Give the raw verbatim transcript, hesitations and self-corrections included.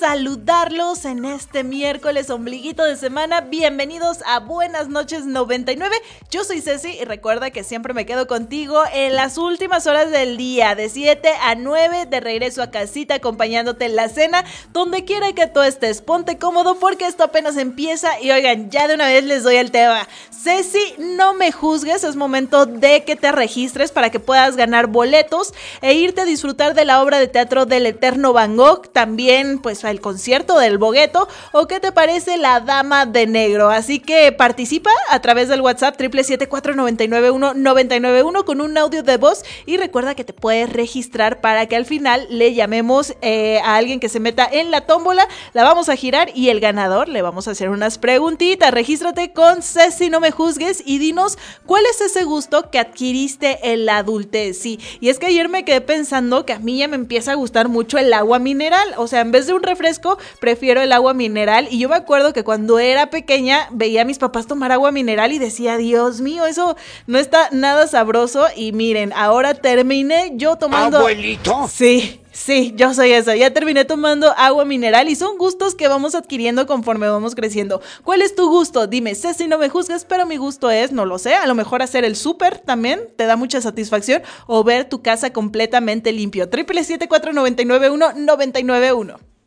saludarlos en este miércoles ombliguito de semana. Bienvenidos a Buenas Noches noventa y nueve. Yo soy Ceci y recuerda que siempre me quedo contigo en las últimas horas del día, de siete a nueve, de regreso a casita, acompañándote en la cena, donde quiera que tú estés. Ponte cómodo porque esto apenas empieza y oigan, ya de una vez les doy el tema. Ceci, no me juzgues, es momento de que te registres para que puedas ganar boletos e irte a disfrutar de la obra de teatro del Eterno Van Gogh, también pues el concierto del Bogueto, o qué te parece La Dama de Negro. Así que participa a través del WhatsApp triple siete cuatro nueve nueve uno nueve nueve uno con un audio de voz y recuerda que te puedes registrar para que al final le llamemos eh, a alguien que se meta en la tómbola, la vamos a girar y el ganador le vamos a hacer unas preguntitas. Regístrate con Ceci, no me juzgues y dinos cuál es ese gusto que adquiriste en la adultez. Sí, y es que ayer me quedé pensando que a mí ya me empieza a gustar mucho el agua mineral, o sea, en vez de un refresco prefiero el agua mineral y yo me acuerdo que cuando era pequeña veía a mis papás tomar agua mineral y decía, Dios mío, eso no está nada sabroso y miren, ahora terminé yo tomando... ¿Abuelito? Sí. Sí, yo soy esa, ya terminé tomando agua mineral y son gustos que vamos adquiriendo conforme vamos creciendo. ¿Cuál es tu gusto? Dime, Ceci, no me juzgues, pero mi gusto es, no lo sé, a lo mejor hacer el súper también te da mucha satisfacción o ver tu casa completamente limpio. Triple siete cuatro nueve nueve uno nueve nueve uno.